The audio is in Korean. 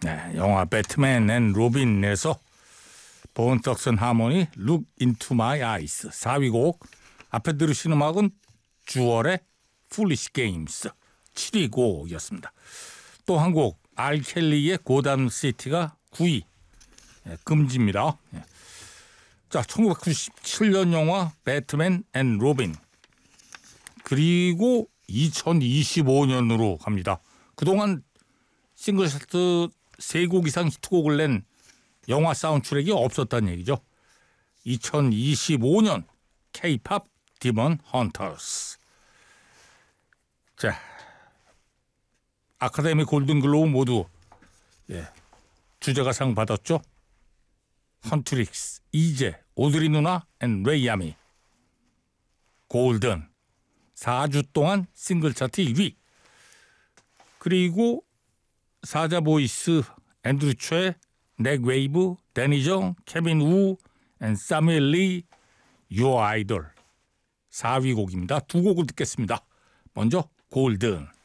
네, 영화 배트맨 앤 로빈에서 본 덕슨 하모니 Look Into My Eyes 4위 곡. 앞에 들으신 음악은 주얼의 Foolish Games 7위 곡이었습니다. 또 한 곡 알켈리의 고담 시티가 9위. 금지입니다. 자, 1997년 영화 배트맨 앤 로빈. 그리고 2025년으로 갑니다. 그동안 싱글 차트 3곡 이상 히트곡을 낸 영화 사운드트랙이 없었다는 얘기죠. 2025년 K-팝 디먼 헌터스. 자, 아카데미 골든글로브 모두 주제가상 받았죠. 헌트릭스, 이제, 오드리 누나 앤 레이야미. 골든 4주 동안 싱글 차트 1위. 그리고 사자 보이스 앤드류 최, 넥 웨이브, 데니 정, 케빈 우 앤 사무엘 리, Your Idol 4위 곡입니다. 두 곡을 듣겠습니다. 먼저 골든.